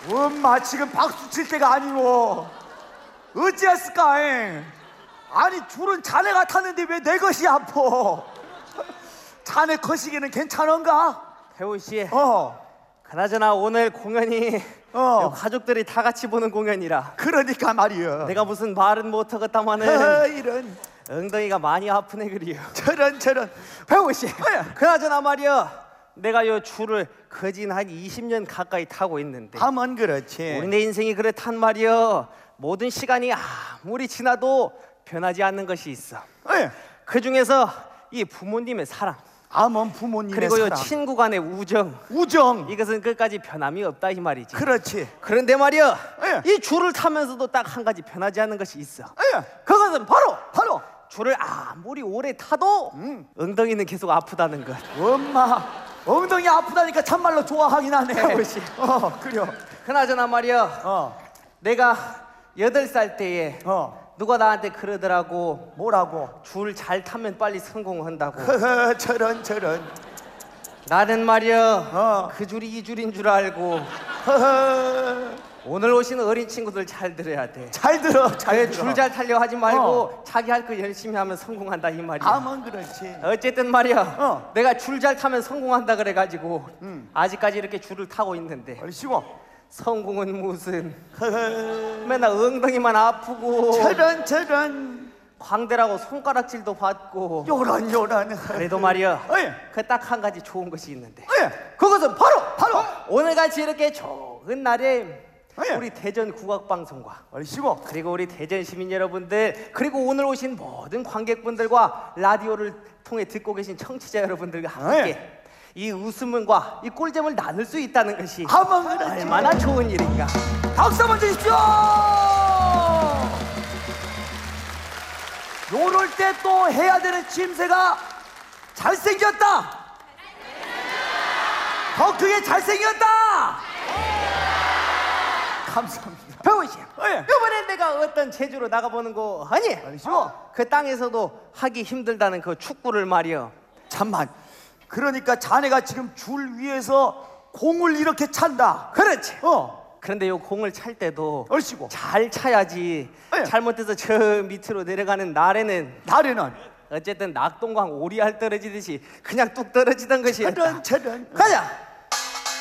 엄마 지금 박수 칠 때가 아니오. 어찌했을까? 아니 줄은 자네가 탔는데 왜 내 것이 아파? 자네 거시기는 괜찮은가? 태우씨, 어 그나저나 오늘 공연이 가족들이 다 같이 보는 공연이라 그러니까 말이여. 내가 무슨 말은 못하겠다마는 이런 엉덩이가 많이 아프네 그리요. 저런 배우씨, 그나저나 말이여, 내가 요 줄을 거진 한 20년 가까이 타고 있는데 하면 그렇지. 우리 내 인생이 그렇단 말이여. 모든 시간이 아무리 지나도 변하지 않는 것이 있어. 그 중에서 이 부모님의 사랑, 아먼 부모님의 그리고 요 사랑, 친구 간의 우정, 우정. 이것은 끝까지 변함이 없다 이 말이지. 그렇지. 그런데 말이야, 예. 이 줄을 타면서도 딱 한 가지 변하지 않는 것이 있어. 그것은 바로 줄을 아무리 오래 타도 엉덩이는 계속 아프다는 것. 엄마 엉덩이 아프다니까 참말로 좋아하긴 하네. 그것이. 그래요. 그나저나 말이야, 내가 8살 때에 누가 나한테 그러더라고. 뭐라고? 줄 잘 타면 빨리 성공한다고. 저런 나는 말이야, 그 줄이 이 줄인 줄 알고. 오늘 오시는 어린 친구들 잘 들어야 돼. 잘 들어. 줄 잘 타려 하지 말고 자기 할 거 열심히 하면 성공한다 이 말이야. 아먼 그렇지. 어쨌든 말이야, 내가 줄 잘 타면 성공한다 그래가지고 아직까지 이렇게 줄을 타고 있는데 얼씨고. 성공은 무슨, 맨날 엉덩이만 아프고 저런 광대라고 손가락질도 받고. 요런. 그래도 말이야, 예. 그 딱 한 가지 좋은 것이 있는데 예. 그것은 바로 오늘같이 이렇게 좋은 날에 예. 우리 대전 국악방송과 얼씨고. 그리고 우리 대전 시민 여러분들, 그리고 오늘 오신 모든 관객분들과 라디오를 통해 듣고 계신 청취자 여러분들과 함께 이 웃음과 이 꿀잼을 나눌 수 있다는 것이 아먼 그렇지. 얼마나 좋은 일인가. 박수 한번 주십시오. 요럴 때 또 해야 되는 짐새가 잘생겼다. 더 크게 잘생겼다. 감사합니다. 배우씨, 예. 이번엔 내가 어떤 제주로 나가보는 거 아니? 아니죠? 그 땅에서도 하기 힘들다는 그 축구를 말이여. 잠만. 그러니까 자네가 지금 줄 위에서 공을 이렇게 찬다. 그렇지. 그런데 요 공을 찰 때도 얼씨고. 잘 차야지. 예. 잘못해서 저 밑으로 내려가는 날에는 나래는 어쨌든 낙동강 오리알 떨어지듯이 그냥 뚝 떨어지던 것이었다. 저런. 가자.